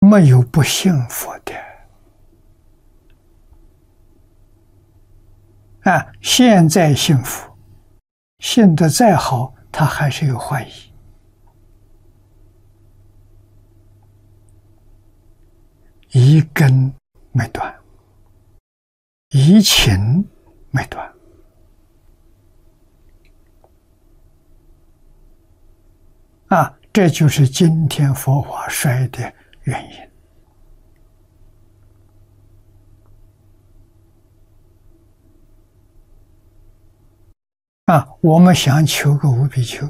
没有不信佛的。现在信佛，信得再好，他还是有怀疑。一根没断，一情没断。这就是今天佛法衰的原因。我们想求个无比丘，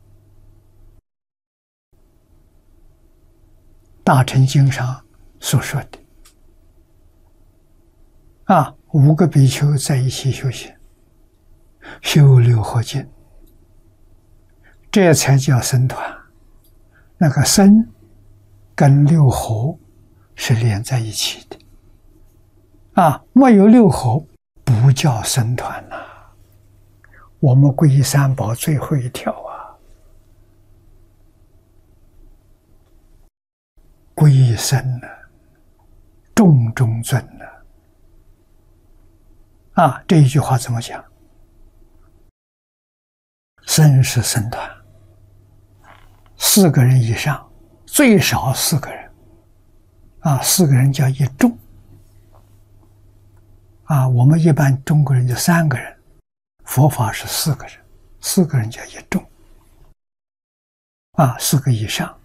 大乘经上所说的5个比丘在一起修行，修六合敬，这才叫僧团。那个僧跟六合是连在一起的没有六合不叫僧团呐。我们皈依三宝最后一条皈依僧重中尊这一句话怎么讲？僧是僧团，4个人以上，最少4个人4个人叫一众我们一般中国人就3个人，佛法是4个人，4个人叫一众4个以上，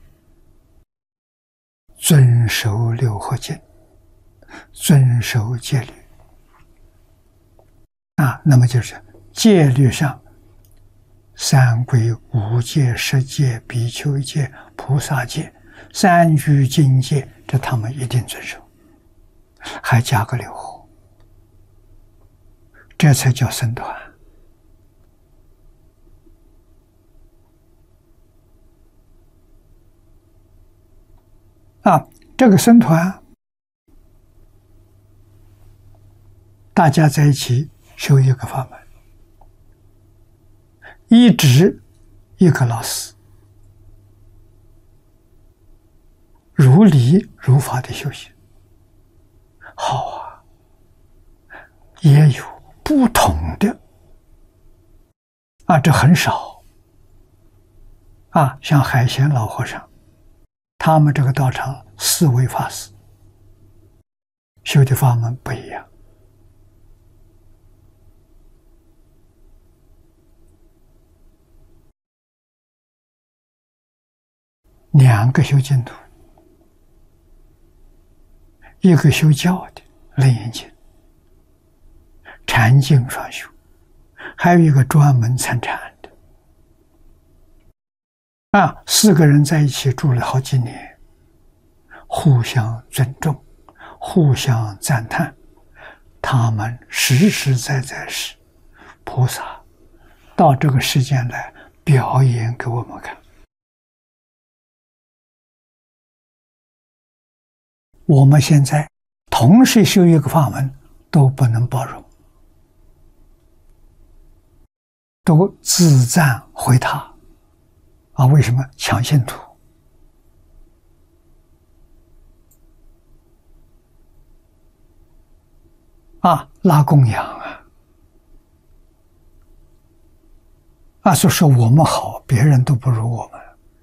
遵守六合敬，遵守戒律那么就是戒律上三规、五戒、十戒、比丘戒、菩萨戒、三居境界，这他们一定遵守，还加个六合，这才叫僧团这个僧团大家在一起修一个法门，一直一个老师，如理如法的修行，好也有不同的这很少像海贤老和尚，他们这个道场4位法师修的法门不一样。2个修净土，一个修教的楞严经、禅经双修，还有一个专门参禅的4个人在一起住了好几年，互相尊重，互相赞叹，他们实实在在是菩萨到这个世间来表演给我们看。我们现在同时修一个法门都不能包容，都自赞毁他为什么？抢信徒拉供养所以说我们好，别人都不如我们。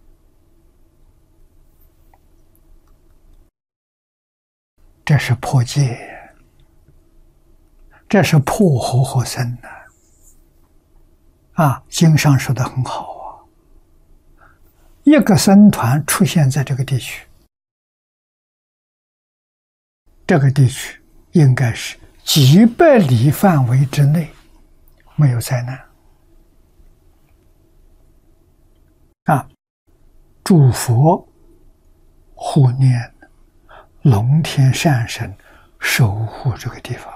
这是破戒，这是破活活僧经上说的很好一个僧团出现在这个地区，这个地区应该是几百里范围之内没有灾难诸佛护念龙天善神守护这个地方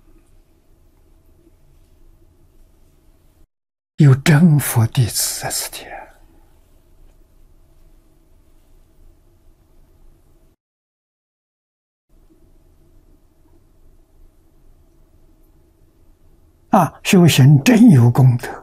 有真佛弟子在此地修行真有功德